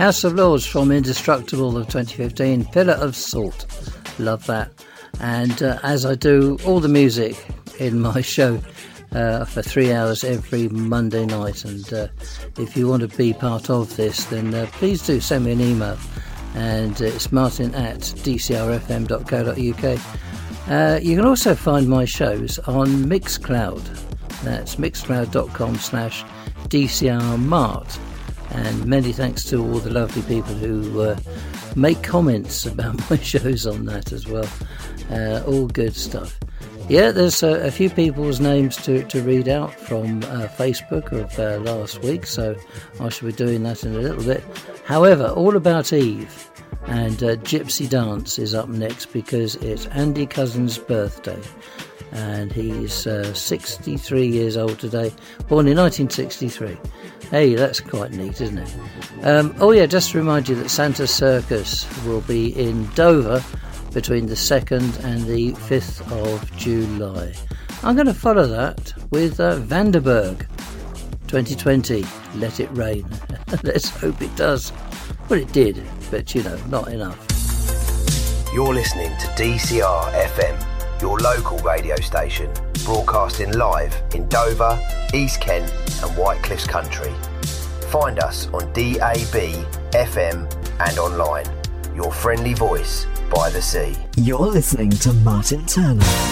House of Lords from Indestructible of 2015, Pillar of Salt. Love that. And as I do all the music in my show for 3 hours every Monday night, and if you want to be part of this, then please do send me an email, and it's martin@dcrfm.co.uk. You can also find my shows on Mixcloud. That's mixcloud.com/DCRMart. And many thanks to all the lovely people who make comments about my shows on that as well. All good stuff. Yeah, there's a few people's names to read out from Facebook of last week, so I shall be doing that in a little bit. However, All About Eve and Gypsy Dance is up next because it's Andy Cousins' birthday. And he's 63 years old today, born in 1963. Hey, that's quite neat, isn't it? Oh yeah, just to remind you that Santa Circus will be in Dover between the 2nd and the 5th of July. I'm going to follow that with Vanderberg 2020, Let It Rain. Let's hope it does. Well, it did, but you know, not enough. You're listening to DCR FM, your local radio station, broadcasting live in Dover, East Kent and White Cliffs Country. Find us on DAB, FM and online. Your friendly voice by the sea. You're listening to Martin Turner.